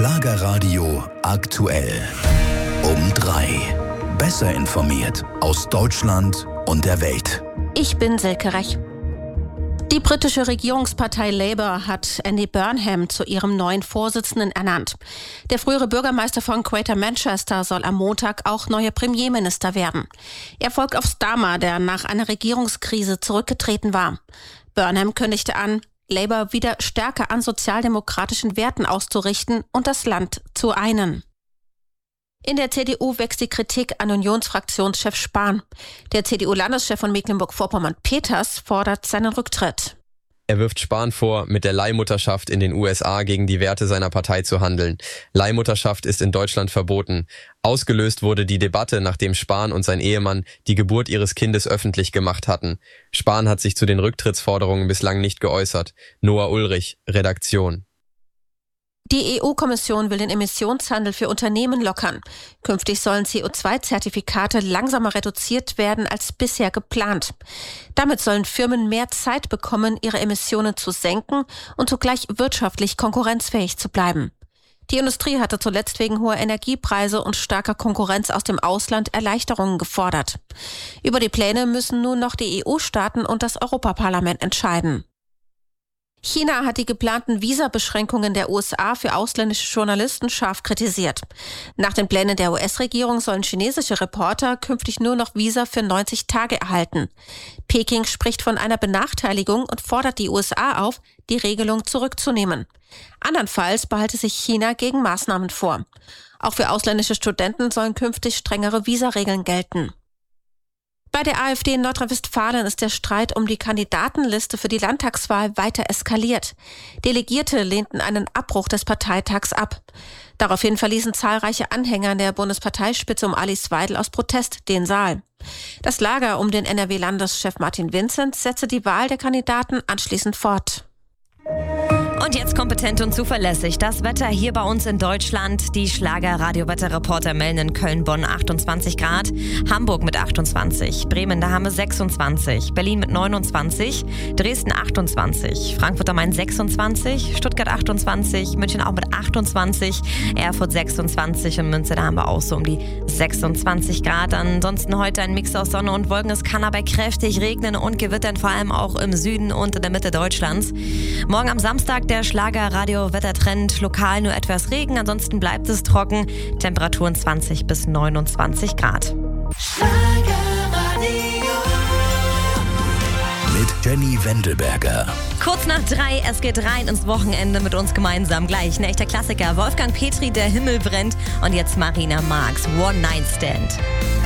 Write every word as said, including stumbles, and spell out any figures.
Schlagerradio aktuell. Um drei. Besser informiert aus Deutschland und der Welt. Ich bin Silke Rech. Die britische Regierungspartei Labour hat Andy Burnham zu ihrem neuen Vorsitzenden ernannt. Der frühere Bürgermeister von Greater Manchester soll am Montag auch neuer Premierminister werden. Er folgt auf Starmer, der nach einer Regierungskrise zurückgetreten war. Burnham kündigte an, Labour wieder stärker an sozialdemokratischen Werten auszurichten und das Land zu einen. In der C D U wächst die Kritik an Unionsfraktionschef Spahn. Der C D U-Landeschef von Mecklenburg-Vorpommern Peters fordert seinen Rücktritt. Er wirft Spahn vor, mit der Leihmutterschaft in den U S A gegen die Werte seiner Partei zu handeln. Leihmutterschaft ist in Deutschland verboten. Ausgelöst wurde die Debatte, nachdem Spahn und sein Ehemann die Geburt ihres Kindes öffentlich gemacht hatten. Spahn hat sich zu den Rücktrittsforderungen bislang nicht geäußert. Noah Ulrich, Redaktion. Die E U-Kommission will den Emissionshandel für Unternehmen lockern. Künftig sollen C O zwei Zertifikate langsamer reduziert werden als bisher geplant. Damit sollen Firmen mehr Zeit bekommen, ihre Emissionen zu senken und zugleich wirtschaftlich konkurrenzfähig zu bleiben. Die Industrie hatte zuletzt wegen hoher Energiepreise und starker Konkurrenz aus dem Ausland Erleichterungen gefordert. Über die Pläne müssen nun noch die E U-Staaten und das Europaparlament entscheiden. China hat die geplanten Visabeschränkungen der U S A für ausländische Journalisten scharf kritisiert. Nach den Plänen der U S-Regierung sollen chinesische Reporter künftig nur noch Visa für neunzig Tage erhalten. Peking spricht von einer Benachteiligung und fordert die U S A auf, die Regelung zurückzunehmen. Andernfalls behalte sich China Gegenmaßnahmen vor. Auch für ausländische Studenten sollen künftig strengere Visaregeln gelten. Bei der AfD in Nordrhein-Westfalen ist der Streit um die Kandidatenliste für die Landtagswahl weiter eskaliert. Delegierte lehnten einen Abbruch des Parteitags ab. Daraufhin verließen zahlreiche Anhänger der Bundesparteispitze um Alice Weidel aus Protest den Saal. Das Lager um den N R W-Landeschef Martin Vinzenz setzte die Wahl der Kandidaten anschließend fort. Und jetzt kompetent und zuverlässig. Das Wetter hier bei uns in Deutschland. Die Schlager-Radio-Wetterreporter melden in Köln, Bonn achtundzwanzig Grad, Hamburg mit achtundzwanzig, Bremen, da haben wir sechsundzwanzig, Berlin mit neunundzwanzig, Dresden achtundzwanzig, Frankfurt am Main sechsundzwanzig, Stuttgart achtundzwanzig, München auch mit achtundzwanzig, Erfurt sechsundzwanzig und Münster, da haben wir auch so um die sechsundzwanzig Grad. Ansonsten heute ein Mix aus Sonne und Wolken. Es kann aber kräftig regnen und gewittern, vor allem auch im Süden und in der Mitte Deutschlands. Morgen am Samstag der Schlager-Radio-Wettertrend, lokal nur etwas Regen, ansonsten bleibt es trocken, Temperaturen zwanzig bis neunundzwanzig Grad. Mit Jenny Wendelberger. Kurz nach drei, es geht rein ins Wochenende mit uns gemeinsam. Gleich ein echter Klassiker, Wolfgang Petri, Der Himmel brennt und jetzt Marina Marx, One Night Stand.